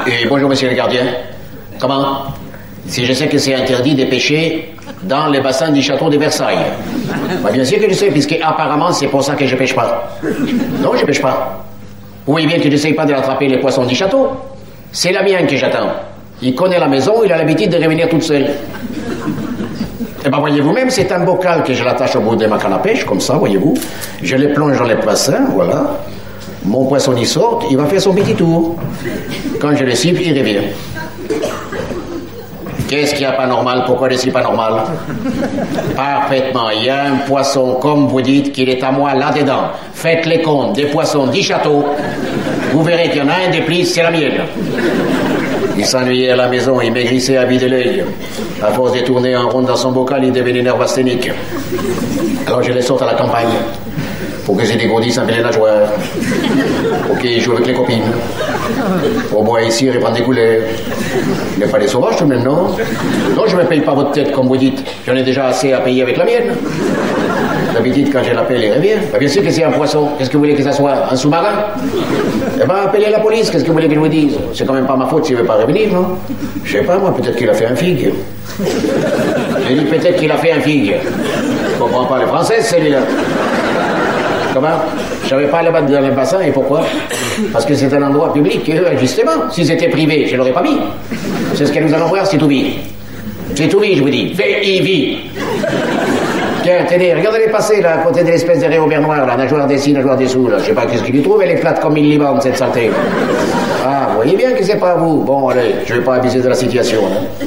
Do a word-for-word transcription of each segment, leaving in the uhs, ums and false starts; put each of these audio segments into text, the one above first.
Et bonjour, monsieur le gardien. Comment? Si je sais que c'est interdit de pêcher dans les bassins du château de Versailles. Bah, bien sûr que je sais, puisque apparemment c'est pour ça que je pêche pas. Non, je pêche pas. Oui, bien que j'essaye pas de l'attraper les poissons du château. C'est la mienne que j'attends. Il connaît la maison, il a l'habitude de revenir toute seule. Et ben voyez-vous même, c'est un bocal que je l'attache au bout de ma canne à pêche, comme ça, voyez-vous. Je le plonge dans les bassins, voilà. Mon poisson y sort, il va faire son petit tour. Quand je le siffle, il revient. Qu'est-ce qu'il n'y a pas normal? Pourquoi je ne suis pas normal? Parfaitement. Il y a un poisson, comme vous dites, qu'il est à moi là-dedans. Faites les comptes des poissons du château. Vous verrez qu'il y en a un des plus, c'est la mienne. Il s'ennuyait à la maison, il maigrissait à vue de l'œil. À force de tourner en rond dans son bocal, il devenait nervasthénique. Alors je les sorte à la campagne. Pour que j'ai des godis sans les nageoires. Pour qu'ils jouent avec les copines. Au bois ici, répandre des couleurs. Mais pas des sauvages tout de même, non? Non, je ne me paye pas votre tête, comme vous dites. J'en ai déjà assez à payer avec la mienne. D'habitude, quand je l'appelle, il revient. Bah, bien sûr que c'est un poisson. Qu'est-ce que vous voulez que ça soit? Un sous-marin? Eh ben, appelez la police. Qu'est-ce que vous voulez que je vous dise? C'est quand même pas ma faute s'il ne veut pas revenir, non? Je sais pas, moi, peut-être qu'il a fait un figue. J'ai dit peut-être qu'il a fait un figue. Je comprends pas le français, celui-là. Comment? Je savais pas aller battre dans le bassin, et pourquoi? Parce que c'est un endroit public, et justement, si c'était privé, je l'aurais pas mis. C'est ce qu'elle nous allons voir, c'est tout vide. C'est tout vide, je vous dis. V-I-V. Tiens, tenez, regardez-les passer, là, à côté de l'espèce de réaubert noir, là, nageoire d'ici, nageoire dessous, là. Je sais pas qu'est-ce qu'il y trouve, elle est plate comme une libande, cette santé. Ah, vous voyez bien que c'est pas vous. Bon, allez, je vais pas abuser de la situation, hein.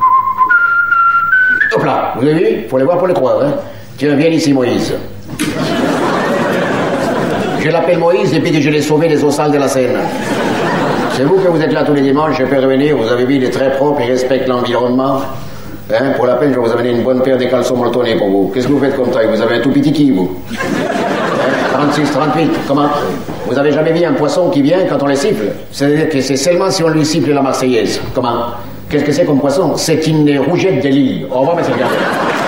Hop là, vous avez vu? Faut les voir pour les croire, hein. Tiens, viens ici, Moïse. Je l'appelle Moïse depuis que je l'ai sauvé des eaux sales de la Seine. C'est vous que vous êtes là tous les dimanches, je peux revenir, vous avez vu, il est très propre, il respecte l'environnement. Hein, pour la peine, je vais vous amener une bonne paire de caleçons molletonnés pour vous. Qu'est-ce que vous faites comme taille? Vous avez un tout petit qui, vous? Hein, trente-six, trente-huit, comment? Vous avez jamais vu un poisson qui vient quand on le siffle? C'est-à-dire que c'est seulement si on lui siffle la Marseillaise. Comment? Qu'est-ce que c'est comme poisson? C'est une rougette de l'île. Au revoir, monsieur le gardien.